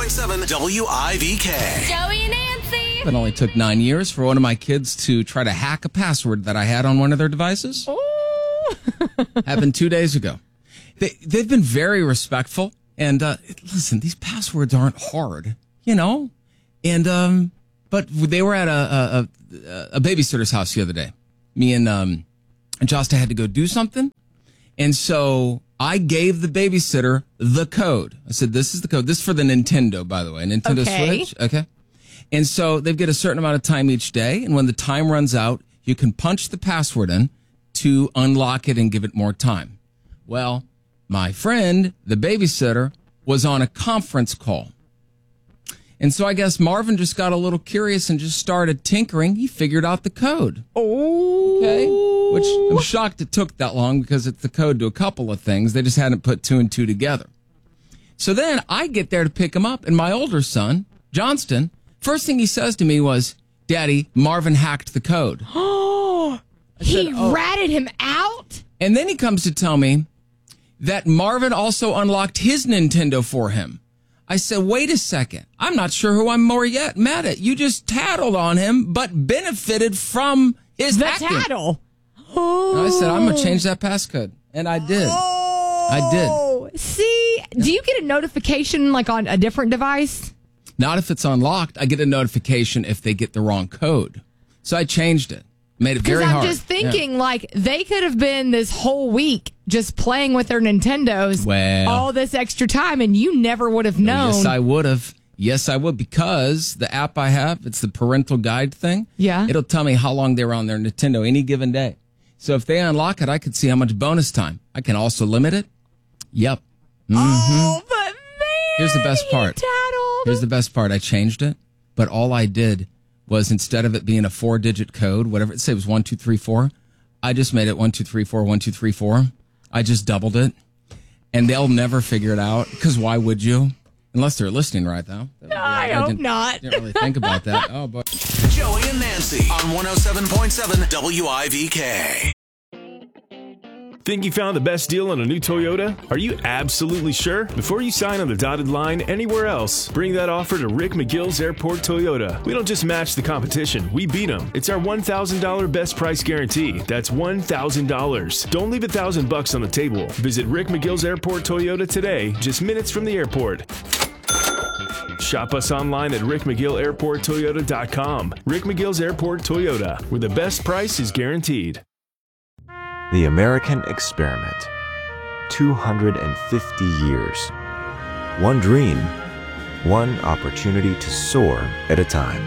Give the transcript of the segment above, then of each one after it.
107.7 WIVK. Joey and Nancy. It only took 9 years for one of my kids to try to hack a password that I had on one of their devices. Happened 2 days ago. They've been very respectful. And listen, these passwords aren't hard, you know? And but they were at a babysitter's house the other day. Me and Josta had to go do something. And so I gave the babysitter the code. I said, this is the code. This is for the Nintendo, by the way. Nintendo Switch. Okay. And so they get a certain amount of time each day. And when the time runs out, you can punch the password in to unlock it and give it more time. Well, my friend, the babysitter, was on a conference call. And so I guess Marvin just got a little curious and just started tinkering. He figured out the code. Oh. Okay. Which I'm shocked it took that long because it's the code to a couple of things. They just hadn't put two and two together. So then I get there to pick him up, and my older son, Johnston, first thing he says to me was, Daddy, Marvin hacked the code. He ratted him out? And then he comes to tell me that Marvin also unlocked his Nintendo for him. I said, wait a second. I'm not sure who I'm more yet mad at. You just tattled on him, but benefited from his hacking. Tattle. And I said, I'm going to change that passcode. And I did. I did. See, do you get a notification like on a different device? Not if it's unlocked. I get a notification if they get the wrong code. So I changed it. Made it very hard. Because I'm just thinking, like, they could have been this whole week just playing with their Nintendos all this extra time, and you never would have known. Yes, I would have. Yes, I would, because the app I have, it's the parental guide thing. Yeah. It'll tell me how long they were on their Nintendo any given day. So if they unlock it, I could see how much bonus time. I can also limit it. Yep. Mm-hmm. Oh, but man, here's the best part. Tattled. Here's the best part. I changed it, but all I did was instead of it being a 4-digit code, whatever it said was 1, 2, 3, 4, I just made it 1, 2, 3, 4, 1, 2, 3, 4. I just doubled it, and they'll never figure it out, because why would you? Unless they're listening right now. I hope not. Didn't really think about that. Oh, boy. Joey and Nancy on 107.7 WIVK. Think you found the best deal on a new Toyota? Are you absolutely sure? Before you sign on the dotted line anywhere else, bring that offer to Rick McGill's Airport Toyota. We don't just match the competition, we beat them. It's our $1,000 best price guarantee. That's $1,000. Don't leave $1,000 on the table. Visit Rick McGill's Airport Toyota today, just minutes from the airport. Shop us online at rickmcgillairporttoyota.com. Rick McGill's Airport Toyota, where the best price is guaranteed. The American Experiment. 250 years. One dream, one opportunity to soar at a time.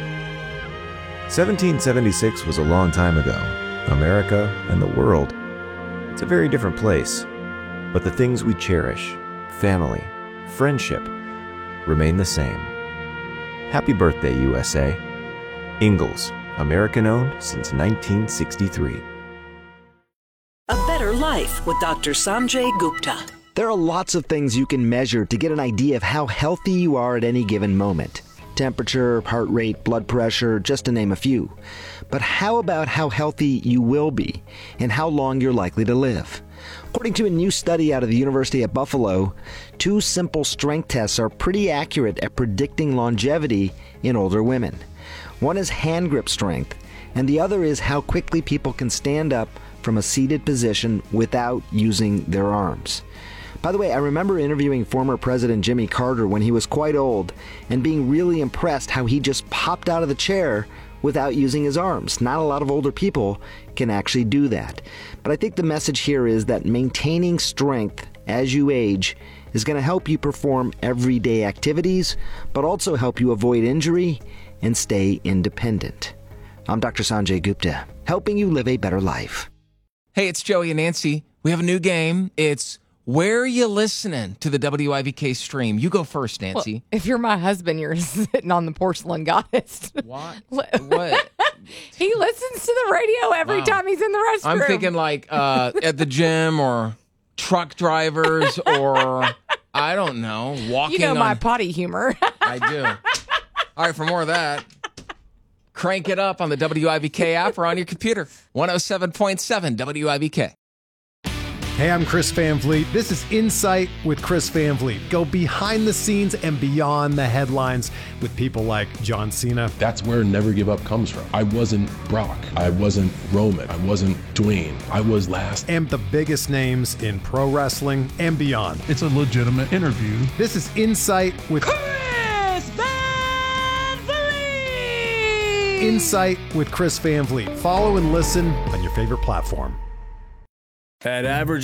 1776 was a long time ago. America and the world. It's a very different place. But the things we cherish, family, friendship, remain the same. Happy birthday, USA. Ingalls, American-owned since 1963. A Better Life with Dr. Sanjay Gupta. There are lots of things you can measure to get an idea of how healthy you are at any given moment. Temperature, heart rate, blood pressure, just to name a few. But how about how healthy you will be and how long you're likely to live? According to a new study out of the University at Buffalo, 2 simple strength tests are pretty accurate at predicting longevity in older women. One is hand grip strength, and the other is how quickly people can stand up from a seated position without using their arms. By the way, I remember interviewing former President Jimmy Carter when he was quite old and being really impressed how he just popped out of the chair without using his arms. Not a lot of older people can actually do that. But I think the message here is that maintaining strength as you age is going to help you perform everyday activities, but also help you avoid injury and stay independent. I'm Dr. Sanjay Gupta, helping you live a better life. Hey, it's Joey and Nancy. We have a new game. It's Where Are You Listening to the WIVK stream? You go first, Nancy. Well, if you're my husband, you're sitting on the porcelain goddess. What? What? He listens to the radio every time he's in the restroom. I'm thinking like at the gym or truck drivers or, I don't know, walking. You know my potty humor. I do. All right, for more of that, crank it up on the WIVK app or on your computer. 107.7 WIVK. Hey, I'm Chris Van Vliet. This is Insight with Chris Van Vliet. Go behind the scenes and beyond the headlines with people like John Cena. That's where Never Give Up comes from. I wasn't Brock. I wasn't Roman. I wasn't Dwayne. I was last. And the biggest names in pro wrestling and beyond. It's a legitimate interview. This is Insight with Chris Van Vliet. Insight with Chris Van Vliet. Follow and listen on your favorite platform. At Average